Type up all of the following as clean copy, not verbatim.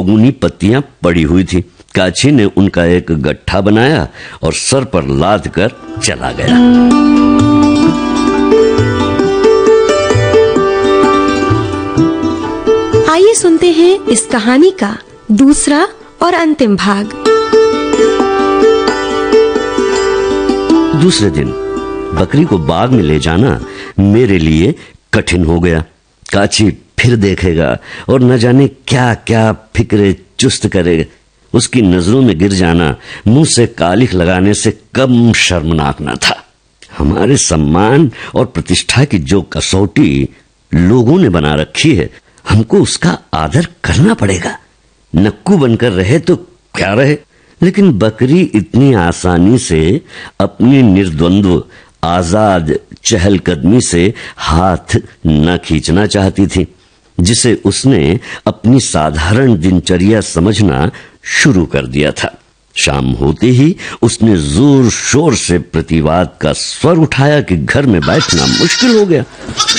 बगुनी पत्तियां पड़ी हुई थी। काची ने उनका एक गट्ठा बनाया और सर पर लाद कर चला गया। आइए सुनते हैं इस कहानी का दूसरा और अंतिम भाग। दूसरे दिन बकरी को बाग में ले जाना मेरे लिए कठिन हो गया। काची फिर देखेगा और न जाने क्या क्या फिक्रे चुस्त करेगा। उसकी नजरों में गिर जाना मुंह से कालिख लगाने से कम शर्मनाक न था। हमारे सम्मान और प्रतिष्ठा की जो कसौटी लोगों ने बना रखी है, हमको उसका आदर करना पड़ेगा। नक्कू बनकर रहे तो क्या रहे, लेकिन बकरी इतनी आसानी से अपनी निर्द्वंद्व आजाद चहलकदमी से हाथ न खींचना चाहती थी, जिसे उसने अपनी साधारण दिनचर्या समझना शुरू कर दिया था। शाम होते ही उसने जोर शोर से प्रतिवाद का स्वर उठाया कि घर में बैठना मुश्किल हो गया।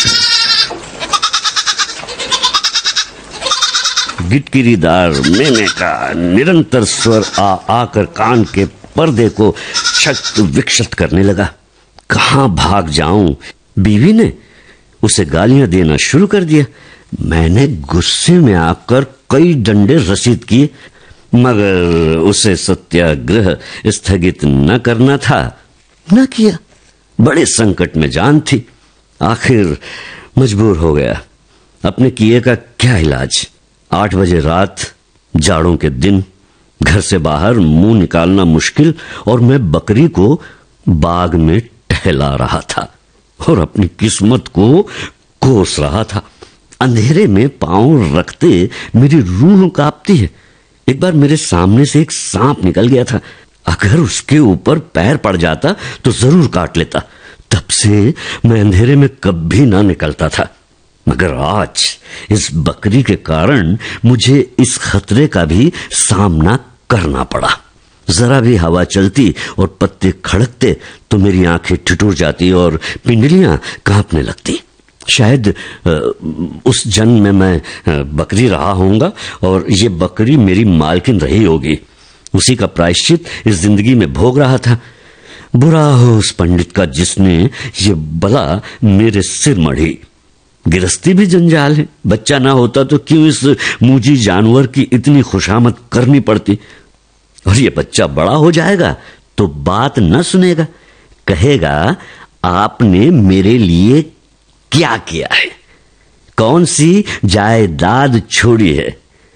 गिटकिरीदार मेमे का निरंतर स्वर आकर कान के पर्दे को क्षत विक्षत करने लगा। कहां भाग जाऊं? बीवी ने उसे गालियां देना शुरू कर दिया। मैंने गुस्से में आकर कई डंडे रसीद किए, मगर उसे सत्याग्रह स्थगित न करना था, न किया। बड़े संकट में जान थी। आखिर मजबूर हो गया। अपने किए का क्या इलाज? 8 बजे रात, जाड़ों के दिन, घर से बाहर मुंह निकालना मुश्किल, और मैं बकरी को बाग में टहला रहा था और अपनी किस्मत को कोस रहा था। अंधेरे में पांव रखते मेरी रूह कांपती है। एक बार मेरे सामने से एक सांप निकल गया था। अगर उसके ऊपर पैर पड़ जाता तो जरूर काट लेता। तब से मैं अंधेरे में कभी ना निकलता था, मगर आज इस बकरी के कारण मुझे इस खतरे का भी सामना करना पड़ा। जरा भी हवा चलती और पत्ते खड़कते तो मेरी आंखें ठिठुर जाती और पिंडलियां कांपने लगती। शायद उस जन्म में मैं बकरी रहा होऊंगा और ये बकरी मेरी मालकिन रही होगी। उसी का प्रायश्चित इस जिंदगी में भोग रहा था। बुरा हो उस पंडित का जिसने ये बला मेरे सिर मढ़ी। गिरस्ती भी जंजाल है। बच्चा ना होता तो क्यों इस मूजी जानवर की इतनी खुशामद करनी पड़ती। और ये बच्चा बड़ा हो जाएगा तो बात न सुनेगा, कहेगा आपने मेरे लिए क्या किया है, कौन सी जायदाद छोड़ी है।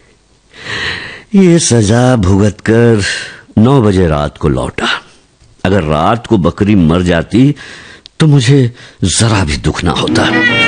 ये सजा भुगत कर 9 बजे रात को लौटा। अगर रात को बकरी मर जाती तो मुझे जरा भी दुख ना होता।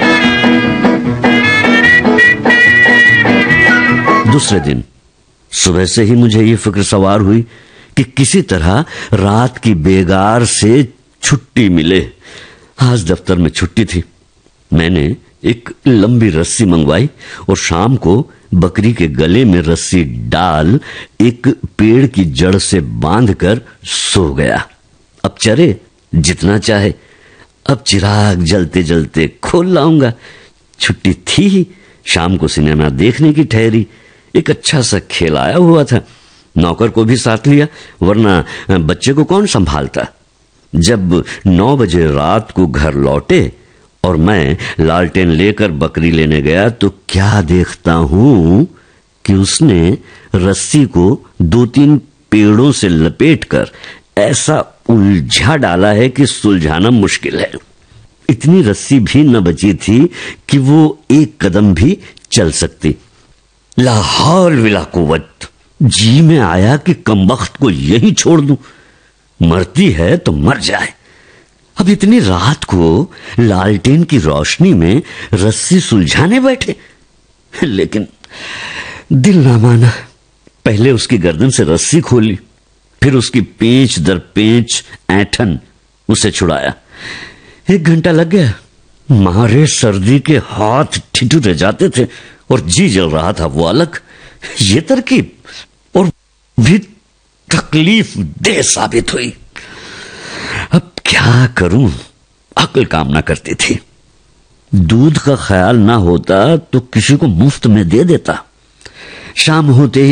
दूसरे दिन सुबह से ही मुझे ये फिक्र सवार हुई कि किसी तरह रात की बेगार से छुट्टी मिले। आज दफ्तर में छुट्टी थी। मैंने एक लंबी रस्सी मंगवाई और शाम को बकरी के गले में रस्सी डाल एक पेड़ की जड़ से बांधकर सो गया। अब चरे जितना चाहे। अब चिराग जलते जलते खोल लाऊंगा। छुट्टी थी ही। शाम को सिनेमा देखने की ठहरी। एक अच्छा सा खेल आया हुआ था। नौकर को भी साथ लिया, वरना बच्चे को कौन संभालता। जब 9 बजे रात को घर लौटे और मैं लालटेन लेकर बकरी लेने गया तो क्या देखता हूं कि उसने रस्सी को 2-3 पेड़ों से लपेटकर ऐसा उलझा डाला है कि सुलझाना मुश्किल है। इतनी रस्सी भी न बची थी कि वो एक कदम भी चल सकती। ला हौल विला कुव्वत। जी में आया कि कमबख्त को यही छोड़ दूं। मरती है तो मर जाए। अब इतनी रात को लालटेन की रोशनी में रस्सी सुलझाने बैठे। लेकिन दिल ना माना। पहले उसकी गर्दन से रस्सी खोली, फिर उसकी पेंच दर पेंच ऐंठन उसे छुड़ाया। 1 घंटा लग गया। मारे सर्दी के हाथ ठिठुरे जाते थे और जी जल रहा था वो अलग। ये तरकीब और भी तकलीफ देह साबित हुई। अब क्या करूं? अक्ल काम ना करती थी। दूध का ख्याल ना होता तो किसी को मुफ्त में दे देता। शाम होते ही